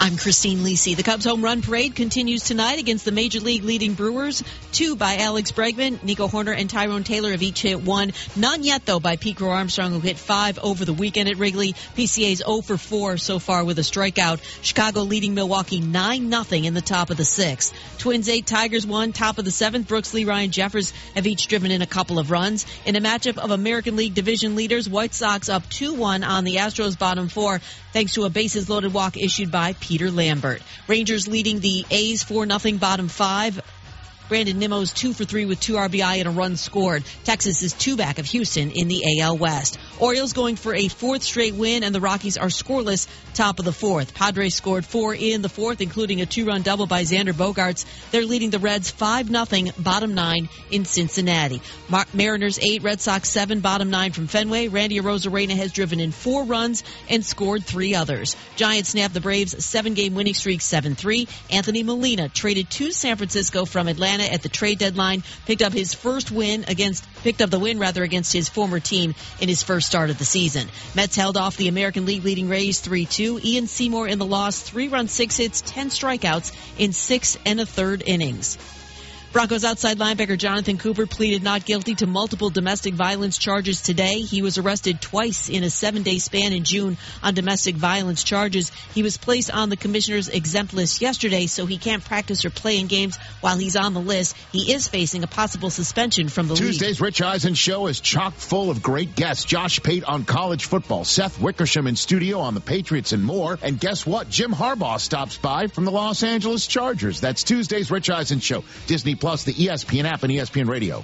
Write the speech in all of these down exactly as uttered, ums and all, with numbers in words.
I'm Christine Lisi. The Cubs home run parade continues tonight against the Major League leading Brewers. Two by Alex Bregman, Nico Horner, and Tyrone Taylor have each hit one. None yet, though, by Pete Crow Armstrong, who hit five over the weekend at Wrigley. P C A's oh for four so far with a strikeout. Chicago leading Milwaukee nine nothing in the top of the sixth. Twins eight, Tigers one, top of the seventh. Brooks Lee, Ryan Jeffers have each driven in a couple of runs. In a matchup of American League division leaders, White Sox up two one on the Astros bottom four, thanks to a bases-loaded walk issued by Peter Lambert. Rangers leading the A's four nothing bottom five. Brandon Nimmo's two for three with two R B I and a run scored. Texas is two back of Houston in the A L West. Orioles going for a fourth straight win, and the Rockies are scoreless top of the fourth. Padres scored four in the fourth, including a two-run double by Xander Bogaerts. They're leading the Reds five nothing bottom nine in Cincinnati. Mar- Mariners eight, Red Sox seven, bottom nine from Fenway. Randy Arozarena has driven in four runs and scored three others. Giants snapped the Braves' seven-game winning streak seven three. Anthony Molina traded to San Francisco from Atlanta at the trade deadline, picked up his first win against, picked up the win rather against his former team in his first start of the season. Mets held off the American League leading Rays three two. Ian Seymour in the loss, three runs, six hits, ten strikeouts in six and a third innings. Broncos outside linebacker Jonathan Cooper pleaded not guilty to multiple domestic violence charges today. He was arrested twice in a seven-day span in June on domestic violence charges. He was placed on the commissioner's exempt list yesterday, so he can't practice or play in games while he's on the list. He is facing a possible suspension from the Tuesday's league. Tuesday's Rich Eisen show is chock full of great guests. Josh Pate on college football, Seth Wickersham in studio on the Patriots and more. And guess what? Jim Harbaugh stops by from the Los Angeles Chargers. That's Tuesday's Rich Eisen show. Disney Plus, the E S P N app, and E S P N Radio.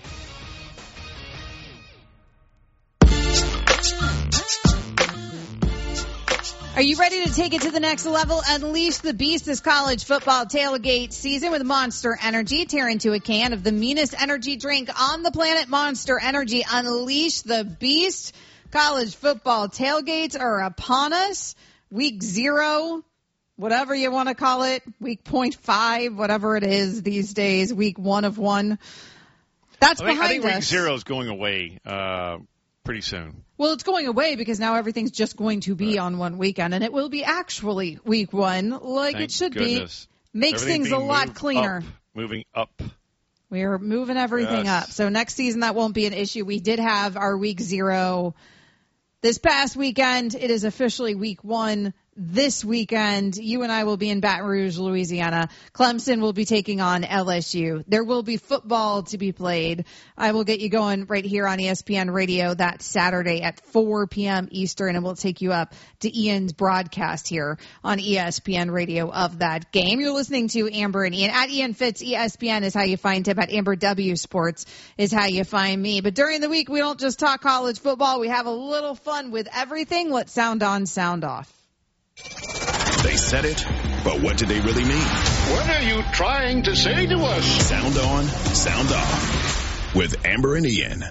Are you ready to take it to the next level? Unleash the beast this college football tailgate season with Monster Energy. Tear into a can of the meanest energy drink on the planet, Monster Energy. Unleash the beast. College football tailgates are upon us. Week zero, whatever you want to call it, week point five, whatever it is these days, week one of one. That's I think, behind I think us. week zero is going away uh, pretty soon. Well, it's going away because now everything's just going to be right on one weekend, and it will be actually week one like Thank it should goodness. be. Makes Everything things a being lot moved cleaner. Up, moving up. We are moving everything Yes. up. So next season, that won't be an issue. We did have our week zero this past weekend. It is officially week one. This weekend, you and I will be in Baton Rouge, Louisiana. Clemson will be taking on L S U. There will be football to be played. I will get you going right here on E S P N Radio that Saturday at four p.m. Eastern, and we'll take you up to Ian's broadcast here on E S P N Radio of that game. You're listening to Amber and Ian. At Ian Fitz, E S P N is how you find him. At Amber W Sports is how you find me. But during the week, we don't just talk college football. We have a little fun with everything. Let's sound on, sound off. They said it, but what did they really mean? What are you trying to say to us? Sound on, sound off with Amber and Ian.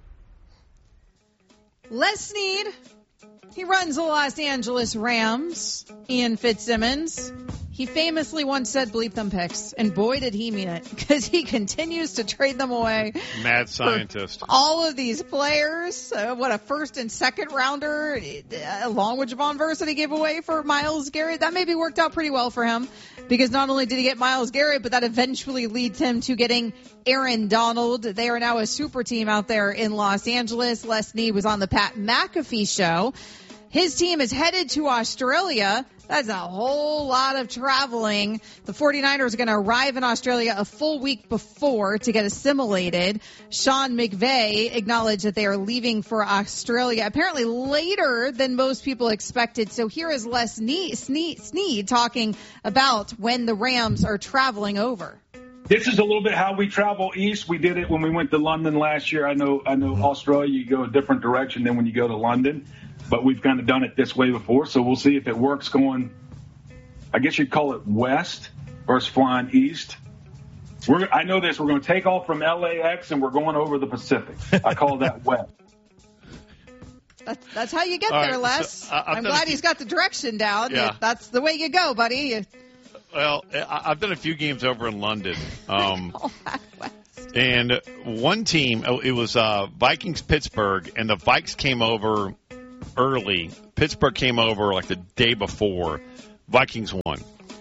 Les Snead, he runs the Los Angeles Rams. Ian Fitzsimmons, he famously once said bleep them picks, and boy did he mean it, because he continues to trade them away. Mad scientist. All of these players, uh, what a first and second rounder, uh, along with Javon Versa he gave away for Myles Garrett. That maybe worked out pretty well for him, because not only did he get Myles Garrett, but that eventually leads him to getting Aaron Donald. They are now a super team out there in Los Angeles. Les Snead was on the Pat McAfee show. His team is headed to Australia. That's a whole lot of traveling. The 49ers are going to arrive in Australia a full week before to get assimilated. Sean McVay acknowledged that they are leaving for Australia apparently later than most people expected. So here is Les Snead, Snead, Snead talking about when the Rams are traveling over. This is a little bit how we travel east. We did it when we went to London last year. I know, I know Australia, you go a different direction than when you go to London. But we've kind of done it this way before, so we'll see if it works going, I guess you'd call it west versus flying east. We're, I know this. We're going to take off from L A X, and we're going over the Pacific. I call that west. That's, that's how you get All there, right, Les. so, uh, I'm glad he's got the direction down. Yeah. That's the way you go, buddy. Well, I- I've done a few games over in London. Um, All that west. and one team, it was uh, Vikings-Pittsburgh, and the Vikes came over early. Pittsburgh came over like the day before. Vikings won.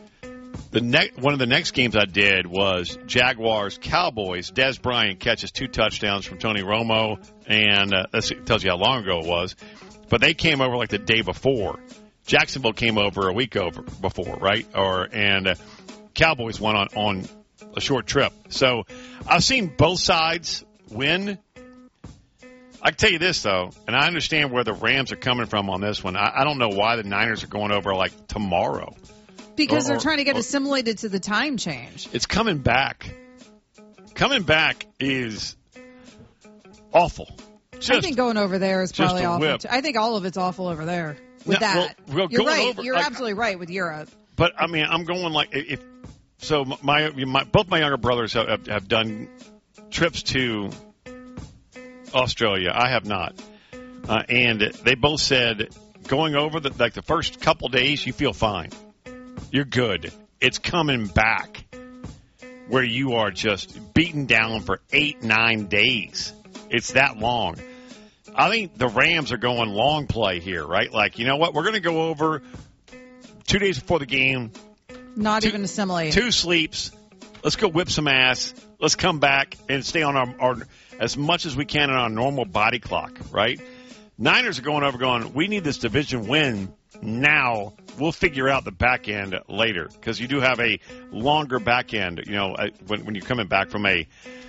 The ne- one of the next games I did was Jaguars Cowboys. Des Bryant catches two touchdowns from Tony Romo, and uh, that tells you how long ago it was. But they came over like the day before. Jacksonville came over a week over before, right? Or and uh, Cowboys went on on a short trip. So I've seen both sides win. I can tell you this, though, and I understand where the Rams are coming from on this one. I, I don't know why the Niners are going over like tomorrow. Because Or- they're trying to get or- assimilated to the time change. It's coming back. Coming back is awful. Just, I think going over there is just probably a awful. whip. too. I think all of it's awful over there with No, that. well, well, You're going right. over- You're like- absolutely right with Europe. but I mean, I'm going like if so. My, my both my younger brothers have, have, have done trips to Australia. I have not, uh, and they both said going over the like the first couple days you feel fine. You're good. It's coming back where you are just beaten down for eight, nine days. It's that long. I think the Rams are going long play here, right? Like, you know what? We're going to go over two days before the game, Not Two- even assimilate. two sleeps. Let's go whip some ass. Let's come back and stay on our, our as much as we can on our normal body clock, right? Niners are going over going, we need this division win now. We'll figure out the back end later because you do have a longer back end, you know, uh, when, when you're coming back from a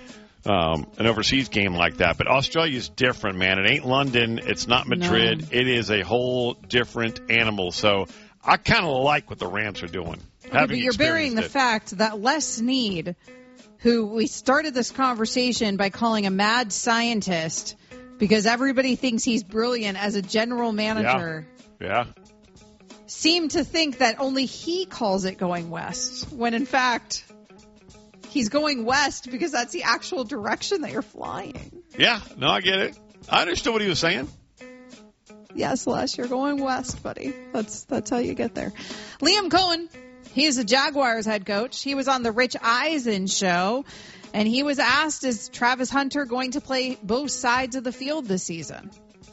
um, an overseas game like that. But Australia's different, man. It ain't London. It's not Madrid. No. It is a whole different animal. So I kind of like what the Rams are doing. Okay, but you're burying the experienced it. fact that Les Snead, who we started this conversation by calling a mad scientist because everybody thinks he's brilliant as a general manager, Yeah. seemed to think that only he calls it going west, when in fact he's going west because that's the actual direction that you're flying. Yeah. No, I get it. I understood what he was saying. Yes, Les, you're going west, buddy. That's that's how you get there. Liam Cohen, he is the Jaguars head coach. He was on the Rich Eisen show, and he was asked, is Travis Hunter going to play both sides of the field this season?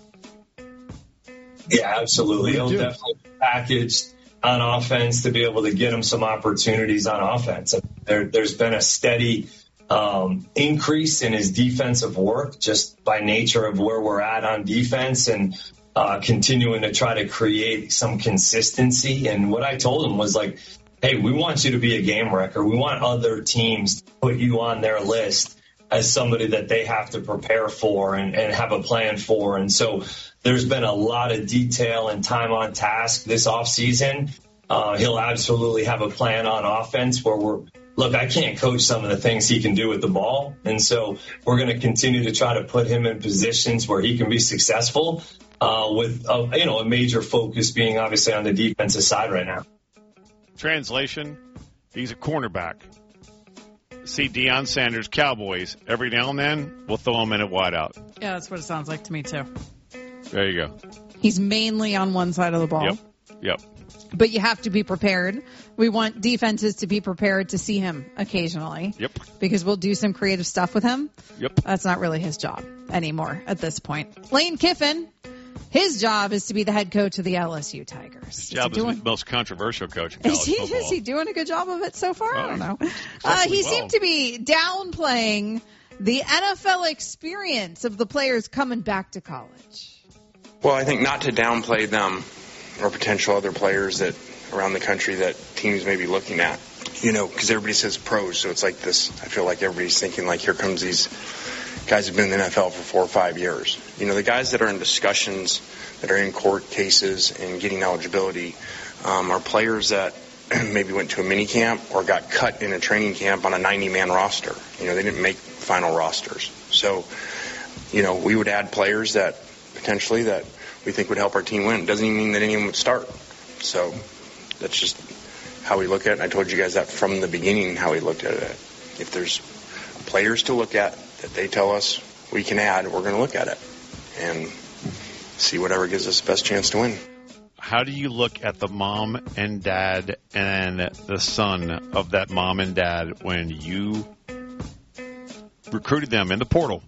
Yeah, absolutely. He'll do. definitely be packaged on offense to be able to get him some opportunities on offense. There, there's been a steady um, increase in his defensive work just by nature of where we're at on defense and uh, continuing to try to create some consistency. And what I told him was like, hey, we want you to be a game wrecker. We want other teams to put you on their list as somebody that they have to prepare for and, and have a plan for. And so there's been a lot of detail and time on task this offseason. Uh, he'll absolutely have a plan on offense where we're, look, I can't coach some of the things he can do with the ball. And so we're going to continue to try to put him in positions where he can be successful uh, with, uh, you know, a major focus being obviously on the defensive side right now. Translation, he's a cornerback. See Deion Sanders, Cowboys, every now and then we'll throw him in at wideout. Yeah, that's what it sounds like to me, too. There you go. He's mainly on one side of the ball. Yep. Yep. But you have to be prepared. We want defenses to be prepared to see him occasionally. Yep. Because we'll do some creative stuff with him. Yep. That's not really his job anymore at this point. Lane Kiffin, his job is to be the head coach of the L S U Tigers. His Is he job is doing- the most controversial coach in Is college he, football. is he doing a good job of it so far? I don't know. Uh, Exceptionally he well. seemed to be downplaying the N F L experience of the players coming back to college. Well, I think not to downplay them or potential other players that around the country that teams may be looking at, you know, because everybody says pros, so it's like this. I feel like everybody's thinking like, here comes these guys who've been in the N F L for four or five years. You know, the guys that are in discussions, that are in court cases and getting eligibility, um, are players that maybe went to a mini camp or got cut in a training camp on a ninety-man roster. You know, they didn't make final rosters. So, you know, we would add players that potentially that we think would help our team win. It doesn't even mean that anyone would start. So that's just how we look at it. And I told you guys that from the beginning, how we looked at it. If there's players to look at that they tell us we can add, we're going to look at it and see whatever gives us the best chance to win. How do you look at the mom and dad and the son of that mom and dad when you recruited them in the portal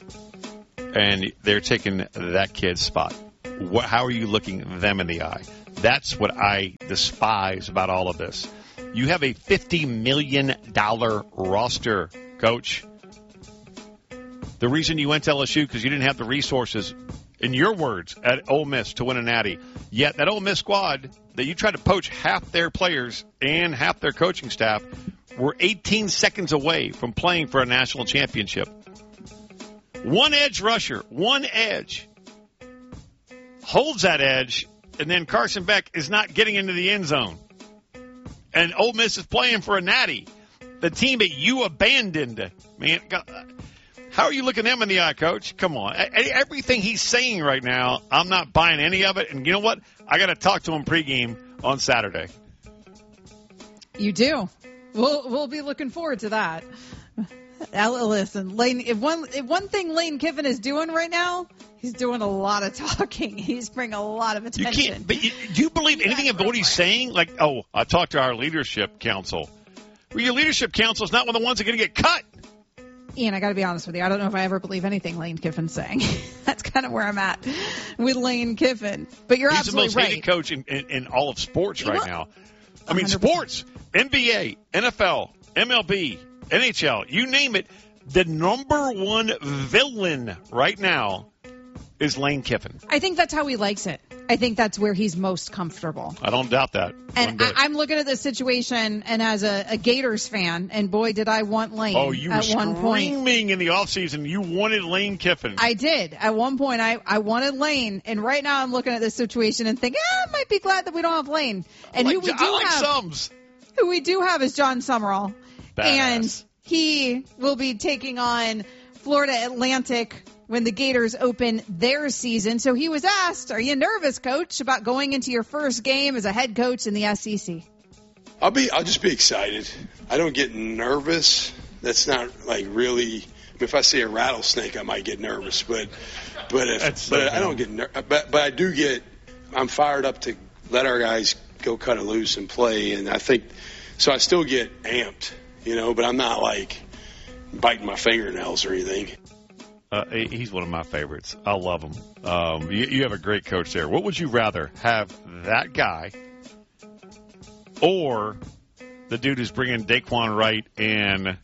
and they're taking that kid's spot? What, how are you looking them in the eye? That's what I despise about all of this. You have a fifty million dollars roster, Coach. The reason you went to L S U because you didn't have the resources, in your words, at Ole Miss to win a natty. Yet that Ole Miss squad that you tried to poach half their players and half their coaching staff were eighteen seconds away from playing for a national championship. One edge rusher, one edge, holds that edge, and then Carson Beck is not getting into the end zone. And Ole Miss is playing for a natty. The team that you abandoned, man. How are you looking them in the eye, Coach? Come on. Everything he's saying right now, I'm not buying any of it. And you know what? I got to talk to him pregame on Saturday. You do. We'll we'll be looking forward to that. Listen, Lane. If one if one thing Lane Kiffin is doing right now, he's doing a lot of talking. He's bringing a lot of attention. You can't. But you, do you believe anything of what he's saying? Like, oh, I talked to our leadership council. Well, your leadership council is not one of the ones that are going to get cut. Ian, I got to be honest with you. I don't know if I ever believe anything Lane Kiffin's saying. That's kind of where I'm at with Lane Kiffin. But you're He's absolutely right. He's the most hated coach in, in, in all of sports right well, now. I mean, one hundred percent. sports, N B A, N F L, M L B, N H L, you name it. The number one villain right now is Lane Kiffin. I think that's how he likes it. I think that's where he's most comfortable. I don't doubt that. And I, I'm looking at this situation, and as a, a Gators fan, and boy, did I want Lane oh, you at were one point. screaming in the offseason. You wanted Lane Kiffin. I did. At one point, I, I wanted Lane, and right now I'm looking at this situation and thinking, eh, I might be glad that we don't have Lane. And like, who we do I like have, Sums. who we do have is John Summerall. Badass. And he will be taking on Florida Atlantic when the Gators open their season. So he was asked, are you nervous, Coach, about going into your first game as a head coach in the S E C? I'll be, I'll just be excited. I don't get nervous. That's not like really, I mean, if I see a rattlesnake, I might get nervous, but, but if, so but I don't get nervous, but, but I do get, I'm fired up to let our guys go cut it loose and play. And I think, so I still get amped, you know, but I'm not like biting my fingernails or anything. Uh, he's one of my favorites. I love him. Um, you, you have a great coach there. What would you rather have, that guy or the dude who's bringing Daquan Wright and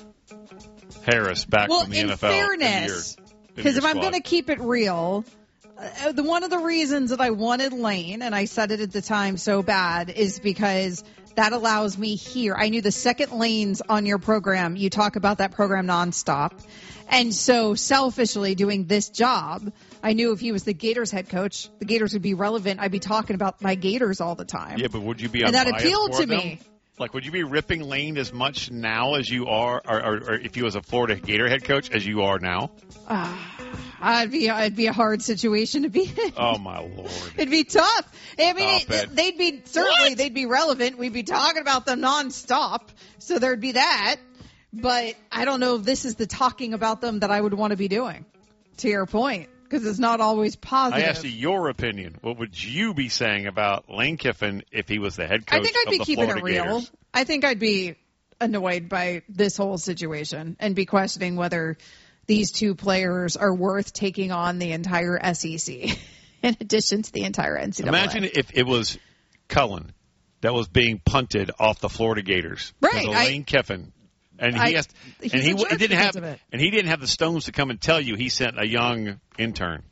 Harris back well, from the in N F L? Fairness, because if I'm going to keep it real, uh, the one of the reasons that I wanted Lane, and I said it at the time so bad, is because that allows me here. I knew the second Lanes on your program, you talk about that program nonstop. And so selfishly doing this job, I knew if he was the Gators head coach, the Gators would be relevant. I'd be talking about my Gators all the time. Yeah, but would you be and that unbiased appealed for to them? me. Like, would you be ripping Lane as much now as you are, or, or, or if he was a Florida Gator head coach, as you are now? Uh, I'd be, it'd be a hard situation to be in. Oh, my Lord. It'd be tough. I mean, Stop it, it. they'd be, certainly, What? they'd be relevant. We'd be talking about them nonstop. So there'd be that. But I don't know if this is the talking about them that I would want to be doing, to your point, because it's not always positive. I asked you your opinion. What would you be saying about Lane Kiffin if he was the head coach I think I'd of be the keeping Florida it real. Gators? I think I'd be annoyed by this whole situation and be questioning whether these two players are worth taking on the entire S E C in addition to the entire N C double A. Imagine if it was Cullen that was being punted off the Florida Gators. Right. Because of I, Lane Kiffin. And he I, has, he's and he a jerk didn't because have of it. and he didn't have the stones to come and tell you he sent a young intern.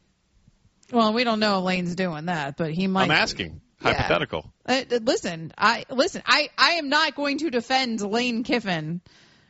Well, we don't know if Lane's doing that, but he might. I'm asking. Yeah. Hypothetical. Uh, listen, I listen. I, I am not going to defend Lane Kiffin.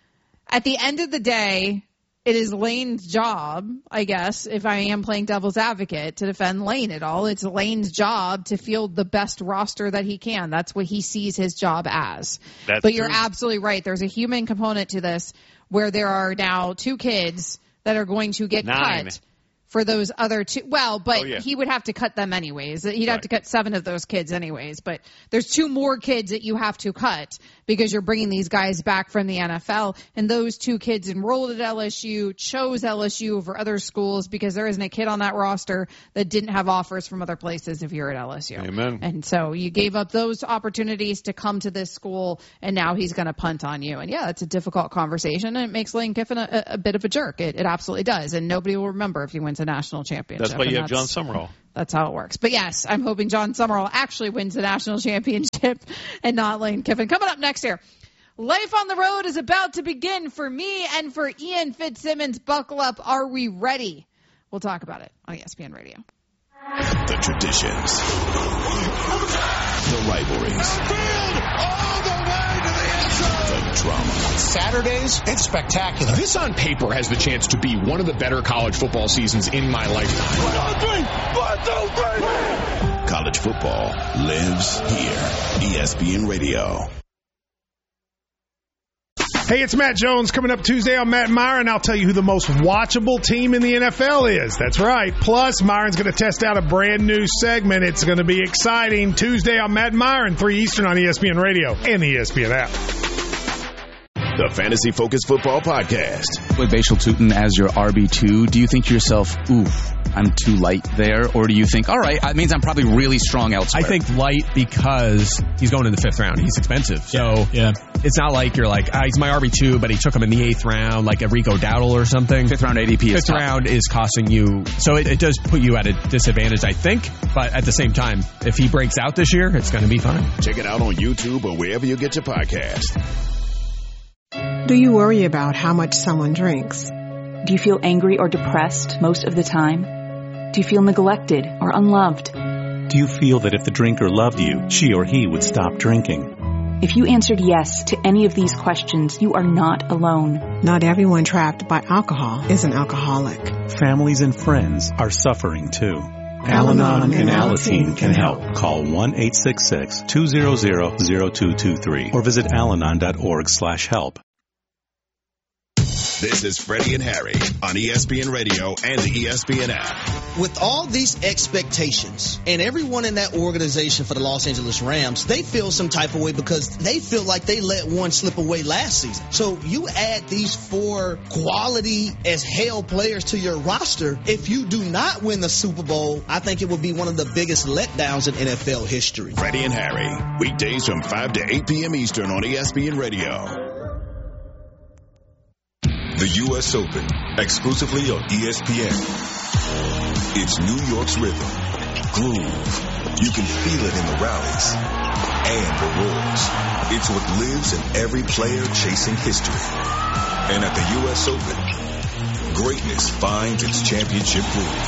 At the end of the day, it is Lane's job, I guess, if I am playing devil's advocate, to defend Lane at all. It's Lane's job to field the best roster that he can. That's what he sees his job as. That's but you're true. absolutely right. There's a human component to this where there are now two kids that are going to get Nine. cut for those other two. Well, but Oh, yeah. he would have to cut them anyways. He'd have Right. to cut seven of those kids anyways. But there's two more kids that you have to cut because you're bringing these guys back from the N F L. And those two kids enrolled at L S U, chose L S U over other schools because there isn't a kid on that roster that didn't have offers from other places if you're at L S U. Amen. And so you gave up those opportunities to come to this school, and now he's going to punt on you. And, yeah, it's a difficult conversation, and it makes Lane Kiffin a, a bit of a jerk. It, it absolutely does. And nobody will remember if he wins a national championship. That's why you have that's, John Summerall. That's how it works. But yes, I'm hoping John Summerall actually wins the national championship and not Lane Kiffin. Coming up next here, life on the road is about to begin for me and for Ian Fitzsimmons. Buckle up. Are we ready? We'll talk about it on E S P N Radio. The traditions, the rivalries, all the way to the end zone. the drama. Saturdays, it's spectacular. This on paper has the chance to be one of the better college football seasons in my lifetime. One, two, three. One, two, three. College football lives here. E S P N Radio. Hey, it's Matt Jones coming up Tuesday on Matt and Myron. I'll tell you who the most watchable team in the N F L is. That's right. Plus, Myron's going to test out a brand new segment. It's going to be exciting. Tuesday on Matt and Myron, three Eastern on E S P N Radio and the E S P N app. The Fantasy Focus Football Podcast. With Bashal Tutin as your R B two, do you think to yourself, ooh, I'm too light there? Or do you think, all right, that means I'm probably really strong elsewhere? I think light because he's going in the fifth round. He's expensive. So yeah. It's not like you're like, ah, he's my R B two, but he took him in the eighth round, like a Rico Dowdle or something. Fifth round A D P is Fifth tough. round is costing you. So it, it does put you at a disadvantage, I think. But at the same time, if he breaks out this year, it's going to be fine. Check it out on YouTube or wherever you get your podcast. Do you worry about how much someone drinks? Do you feel angry or depressed most of the time? Do you feel neglected or unloved? Do you feel that if the drinker loved you, she or he would stop drinking? If you answered yes to any of these questions, you are not alone. Not everyone trapped by alcohol is an alcoholic. Families and friends are suffering too. Al-Anon and Alateen can help. Call one eight six six, two zero zero, zero two two three or visit alanon dot org slash help. This is Freddie and Harry on E S P N Radio and the E S P N app. With all these expectations and everyone in that organization for the Los Angeles Rams, they feel some type of way because they feel like they let one slip away last season. So you add these four quality as hell players to your roster. If you do not win the Super Bowl, I think it would be one of the biggest letdowns in N F L history. Freddie and Harry, weekdays from five to eight p.m. Eastern on E S P N Radio. The U S Open, exclusively on E S P N. It's New York's rhythm, groove. You can feel it in the rallies and the roars. It's what lives in every player chasing history. And at the U S Open, greatness finds its championship groove.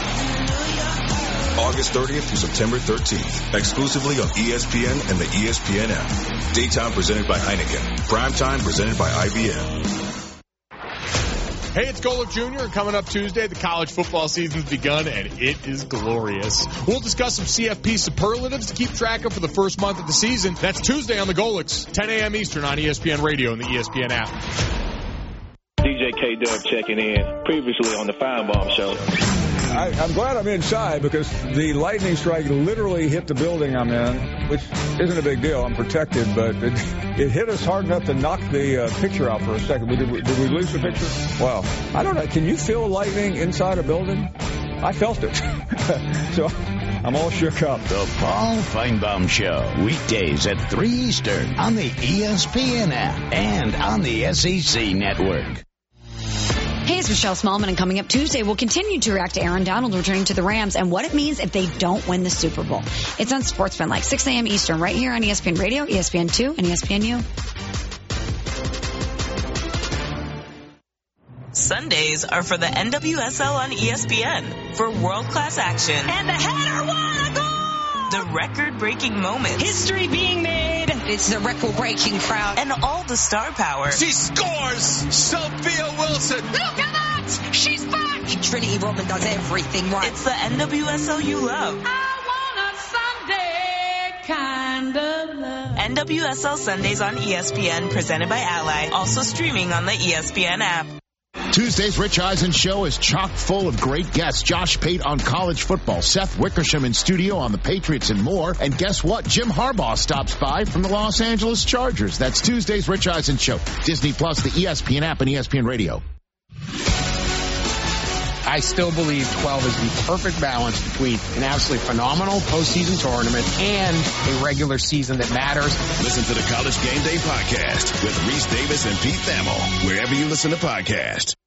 August thirtieth through September thirteenth, exclusively on E S P N and the E S P N app. Daytime presented by Heineken. Primetime presented by I B M. Hey, it's Golick Junior and coming up Tuesday, the college football season's begun, and it is glorious. We'll discuss some C F P superlatives to keep track of for the first month of the season. That's Tuesday on the Golicks, ten a.m. Eastern on E S P N Radio and the E S P N app. D J K-Dub checking in, previously on the Feinbaum Show. I, I'm glad I'm inside because the lightning strike literally hit the building I'm in, which isn't a big deal. I'm protected, but it, it hit us hard enough to knock the uh, picture out for a second. Did we, did we lose the picture? Wow. I don't know. Can you feel lightning inside a building? I felt it. So I'm all shook up. The Paul Feinbaum Show, weekdays at three Eastern on the E S P N app and on the S E C network. Hey, it's Michelle Smallman, and coming up Tuesday, we'll continue to react to Aaron Donald returning to the Rams and what it means if they don't win the Super Bowl. It's on Sportsman, like six a.m. Eastern, right here on E S P N Radio, E S P N two, and E S P N U. Sundays are for the N W S L on E S P N for world-class action. And the header won a goal! The record-breaking moments. History being made. It's the record-breaking crowd. And all the star power. She scores! Sophia Wilson! Look at that! She's back! Trinity Rodman does everything right. It's the N W S L you love. I want a Sunday kind of love. N W S L Sundays on E S P N, presented by Ally. Also streaming on the E S P N app. Tuesday's Rich Eisen Show is chock full of great guests. Josh Pate on college football, Seth Wickersham in studio on the Patriots and more. And guess what? Jim Harbaugh stops by from the Los Angeles Chargers. That's Tuesday's Rich Eisen Show. Disney Plus, the E S P N app, and E S P N Radio. I still believe twelve is the perfect balance between an absolutely phenomenal postseason tournament and a regular season that matters. Listen to the College Game Day podcast with Reese Davis and Pete Thamel, wherever you listen to podcasts.